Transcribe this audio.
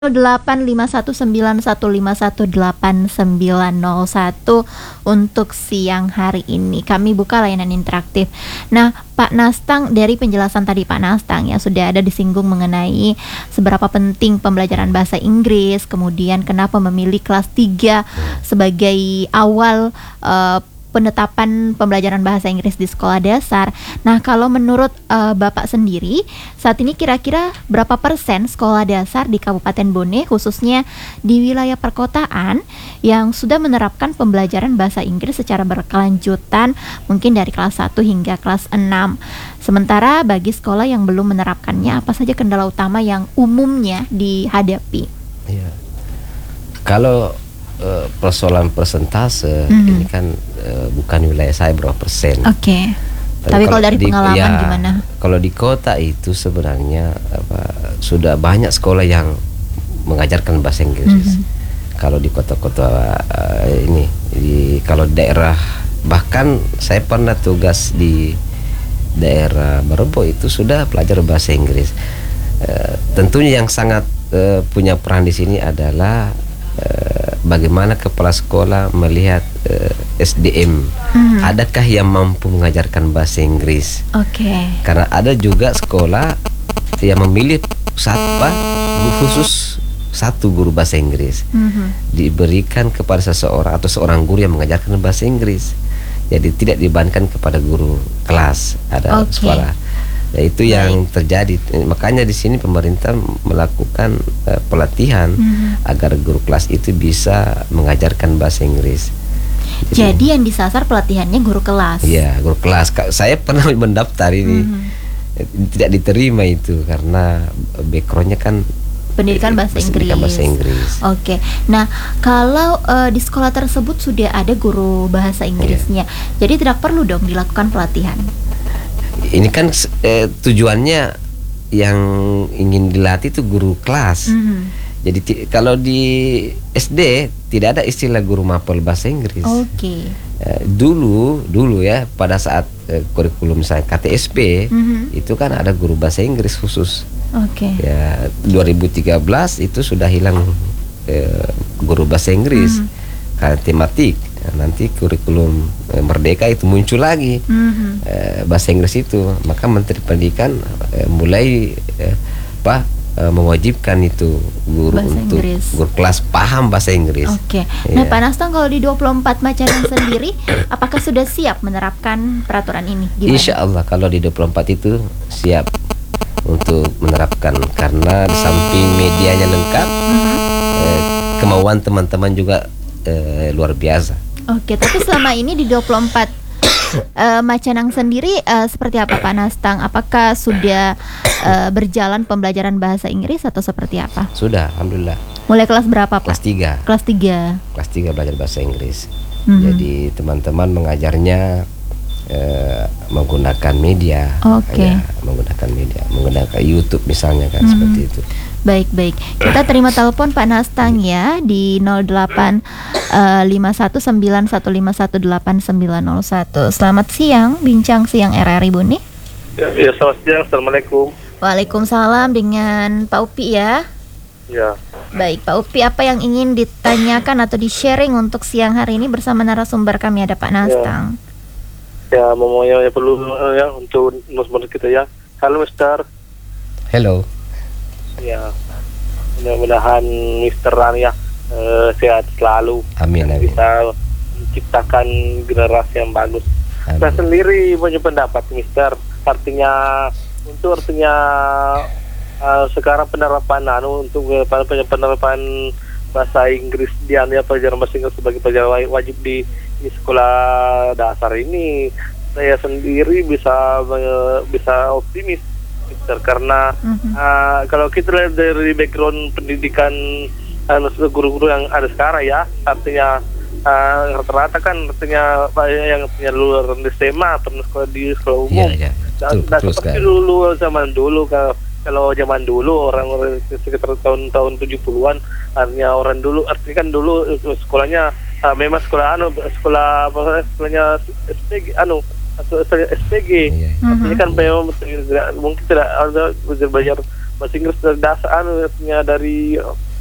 085191518901 untuk siang hari ini. Kami buka layanan interaktif. Nah, Pak Nastang, dari penjelasan tadi Pak Nastang ya sudah ada disinggung mengenai seberapa penting pembelajaran bahasa Inggris, kemudian kenapa memilih kelas 3 sebagai awal penetapan pembelajaran bahasa Inggris di sekolah dasar. Nah, kalau menurut Bapak sendiri, saat ini kira-kira berapa persen sekolah dasar di Kabupaten Bone, khususnya di wilayah perkotaan, yang sudah menerapkan pembelajaran bahasa Inggris secara berkelanjutan, mungkin dari kelas 1 hingga kelas 6. Sementara bagi sekolah yang belum menerapkannya, apa saja kendala utama yang umumnya dihadapi? Ya. Kalau persoalan persentase ini kan bukan wilayah saya berapa persen. Oke. Tapi kalau dari pengalaman gimana? Kalau di kota itu sebenarnya sudah banyak sekolah yang mengajarkan bahasa Inggris. Kalau di kota-kota kalau daerah, bahkan saya pernah tugas di daerah Barebo itu sudah pelajar bahasa Inggris. Tentunya yang sangat punya peran di sini adalah bagaimana kepala sekolah melihat SDM, adakah yang mampu mengajarkan bahasa Inggris? Karena ada juga sekolah yang memilih khusus satu guru bahasa Inggris, diberikan kepada seseorang atau seorang guru yang mengajarkan bahasa Inggris. Jadi tidak dibebankan kepada guru kelas, ada sekolah. Nah, itu yang terjadi. Makanya di sini pemerintah melakukan pelatihan agar guru kelas itu bisa mengajarkan bahasa Inggris. Jadi yang disasar pelatihannya guru kelas. Iya, guru kelas. Saya pernah mendaftar ini, tidak diterima itu karena backgroundnya kan pendidikan bahasa Inggris. Oke. Nah, kalau di sekolah tersebut sudah ada guru bahasa Inggrisnya, jadi tidak perlu dong dilakukan pelatihan. Ini kan tujuannya yang ingin dilatih itu guru kelas. Jadi kalau di SD tidak ada istilah guru mapel bahasa Inggris. Dulu ya, pada saat kurikulum misalnya KTSP itu kan ada guru bahasa Inggris khusus. Ya 2013 itu sudah hilang guru bahasa Inggris karena tematik. Nanti kurikulum Merdeka itu muncul lagi bahasa Inggris itu, maka Menteri Pendidikan mulai mewajibkan itu guru bahasa untuk Inggris. Guru kelas paham bahasa Inggris. Nah, Pak Nastang, kalau di 24 Macanang sendiri, apakah sudah siap menerapkan peraturan ini? Gimana? Insya Allah kalau di 24 itu siap untuk menerapkan, karena di samping medianya lengkap, kemauan teman-teman juga luar biasa. Tapi selama ini di 24 Macanang sendiri seperti apa Pak Nastang? Apakah sudah berjalan pembelajaran bahasa Inggris atau seperti apa? Sudah, alhamdulillah. Mulai kelas berapa Pak? Kelas 3. Kelas 3. Kelas 3 belajar bahasa Inggris. Jadi teman-teman mengajarnya menggunakan media. Menggunakan YouTube misalnya kan, seperti itu. Baik. Kita terima telepon Pak Nastang ya di 085191518901. Selamat siang, bincang siang RRI Bone. Ya, selamat siang. Assalamualaikum. Waalaikumsalam, dengan Pak Upi ya. Ya. Baik, Pak Upi, apa yang ingin ditanyakan atau di-sharing untuk siang hari ini bersama narasumber kami, ada Pak Nastang. Ya, ya perlu ya untuk narasumber kita ya. Halo, Mister. Hello. Ya, mudah-mudahan Mister Ran ya sehat selalu. Amin. Bisa menciptakan generasi yang bagus. Saya sendiri punya pendapat, Mister. Artinya sekarang penerapan penerapan bahasa Inggris pelajaran bahasa Inggris sebagai pelajaran wajib di sekolah dasar ini, saya sendiri bisa optimis. Karena kalau kita lihat dari background pendidikan guru-guru yang ada sekarang ya, artinya rata-rata kan artinya yang punya lulusan SMA atau sekolah di sekolah umum. Seperti dulu zaman dulu, kalau zaman dulu orang sekitar tahun 70-an, artinya kan dulu sekolahnya memang sekolahnya SPG atau SPG. Ini kan memang mungkin tidak ada belajar bahasa Inggris dari dasar dari